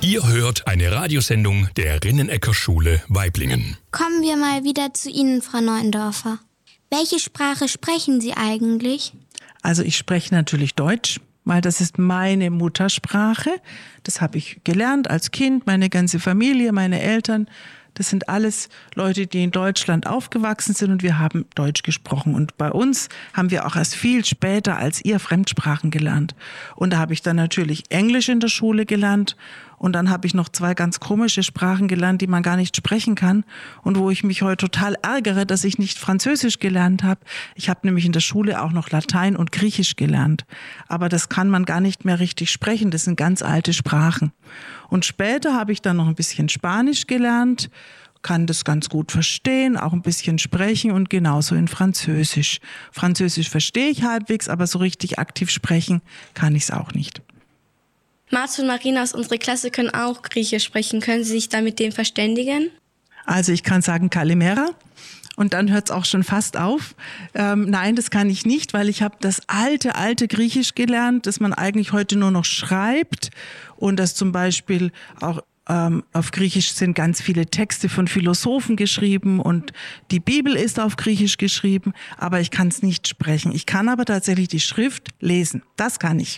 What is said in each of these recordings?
Ihr hört eine Radiosendung der Rinnenecker Schule Waiblingen. Kommen wir mal wieder zu Ihnen, Frau Neuendorfer. Welche Sprache sprechen Sie eigentlich? Also ich spreche natürlich Deutsch, weil das ist meine Muttersprache. Das habe ich gelernt als Kind, meine ganze Familie, meine Eltern. Das sind alles Leute, die in Deutschland aufgewachsen sind und wir haben Deutsch gesprochen. Und bei uns haben wir auch erst viel später als ihr Fremdsprachen gelernt. Und da habe ich dann natürlich Englisch in der Schule gelernt und dann habe ich noch 2 ganz komische Sprachen gelernt, die man gar nicht sprechen kann und wo ich mich heute total ärgere, dass ich nicht Französisch gelernt habe. Ich habe nämlich in der Schule auch noch Latein und Griechisch gelernt. Aber das kann man gar nicht mehr richtig sprechen. Das sind ganz alte Sprachen. Und später habe ich dann noch ein bisschen Spanisch gelernt, kann das ganz gut verstehen, auch ein bisschen sprechen und genauso in Französisch. Französisch verstehe ich halbwegs, aber so richtig aktiv sprechen kann ich es auch nicht. Martin und Marina aus unserer Klasse können auch Griechisch sprechen. Können Sie sich da mit denen verständigen? Also ich kann sagen Kalimera und dann hört es auch schon fast auf. Nein, das kann ich nicht, weil ich habe das alte Griechisch gelernt, das man eigentlich heute nur noch schreibt und das zum Beispiel auch auf Griechisch sind ganz viele Texte von Philosophen geschrieben und die Bibel ist auf Griechisch geschrieben, aber ich kann es nicht sprechen. Ich kann aber tatsächlich die Schrift lesen. Das kann ich.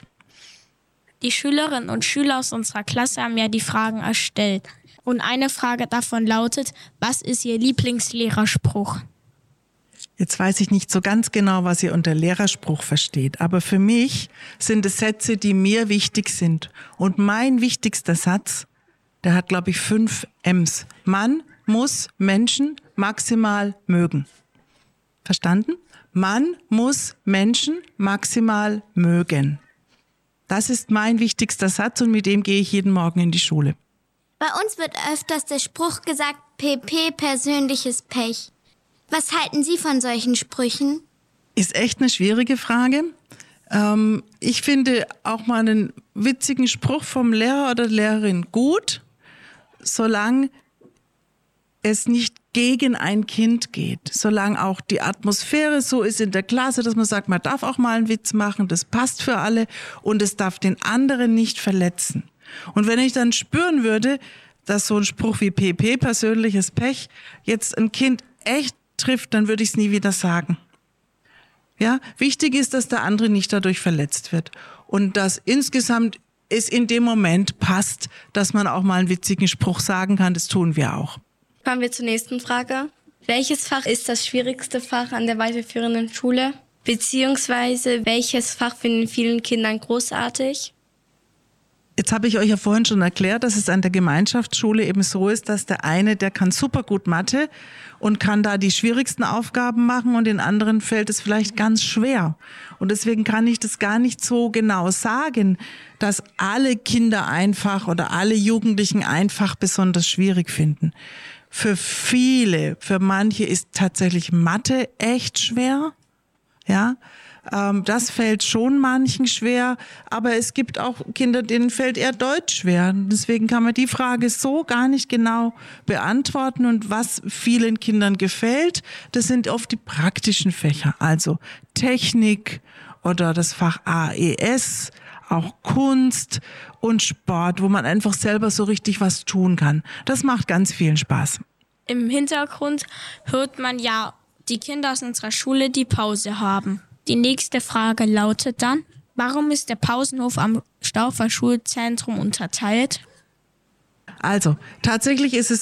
Die Schülerinnen und Schüler aus unserer Klasse haben ja die Fragen erstellt. Und eine Frage davon lautet, was ist Ihr Lieblingslehrerspruch? Jetzt weiß ich nicht so ganz genau, was ihr unter Lehrerspruch versteht, aber für mich sind es Sätze, die mir wichtig sind. Und mein wichtigster Satz, der hat, glaube ich, 5 M's. Man muss Menschen maximal mögen. Verstanden? Man muss Menschen maximal mögen. Das ist mein wichtigster Satz und mit dem gehe ich jeden Morgen in die Schule. Bei uns wird öfters der Spruch gesagt, PP, persönliches Pech. Was halten Sie von solchen Sprüchen? Ist echt eine schwierige Frage. Ich finde auch mal einen witzigen Spruch vom Lehrer oder Lehrerin gut, solange es nicht gegen ein Kind geht, solange auch die Atmosphäre so ist in der Klasse, dass man sagt, man darf auch mal einen Witz machen, das passt für alle und es darf den anderen nicht verletzen. Und wenn ich dann spüren würde, dass so ein Spruch wie PP, persönliches Pech, jetzt ein Kind echt trifft, dann würde ich es nie wieder sagen. Ja, wichtig ist, dass der andere nicht dadurch verletzt wird und dass insgesamt es in dem Moment passt, dass man auch mal einen witzigen Spruch sagen kann, das tun wir auch. Kommen wir zur nächsten Frage. Welches Fach ist das schwierigste Fach an der weiterführenden Schule? Beziehungsweise welches Fach finden vielen Kindern großartig? Jetzt habe ich euch ja vorhin schon erklärt, dass es an der Gemeinschaftsschule eben so ist, dass der eine, der kann super gut Mathe und kann da die schwierigsten Aufgaben machen und den anderen fällt es vielleicht ganz schwer. Und deswegen kann ich das gar nicht so genau sagen, dass alle Kinder einfach oder alle Jugendlichen einfach besonders schwierig finden. Für manche ist tatsächlich Mathe echt schwer, ja. Das fällt schon manchen schwer, aber es gibt auch Kinder, denen fällt eher Deutsch schwer. Deswegen kann man die Frage so gar nicht genau beantworten. Und was vielen Kindern gefällt, das sind oft die praktischen Fächer, also Technik oder das Fach AES, auch Kunst und Sport, wo man einfach selber so richtig was tun kann. Das macht ganz vielen Spaß. Im Hintergrund hört man ja die Kinder aus unserer Schule, die Pause haben. Die nächste Frage lautet dann, warum ist der Pausenhof am Stauffer Schulzentrum unterteilt? Also, tatsächlich ist es